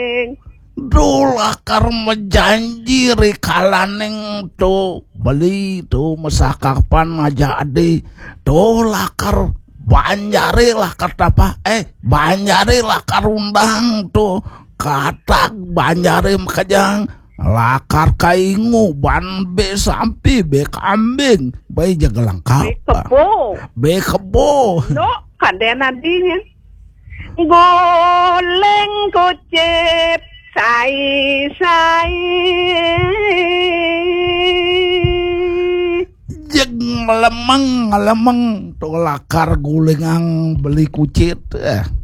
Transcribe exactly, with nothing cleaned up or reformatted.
Duh lakar menjanji rikalaneng tuh beli tuh mesakapan aja ade tuh lakar banjari lakar apa eh banjari lakar undang tuh katak banjari makajang lakar kaingu ban be sampi be kambing bayi jaga lengkap Be kebo. be kebo No, kadena dingin. Goleng kocep sai sai. jeng lemeng lemeng tuh lakar gulingang beli kucit eh